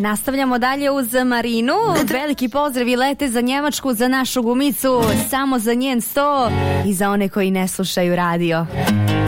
nastavljamo dalje uz Marinu. Veliki pozdrav i lete za Njemačku, za našu gumicu, samo za njen 100 i za one koji ne slušaju radio.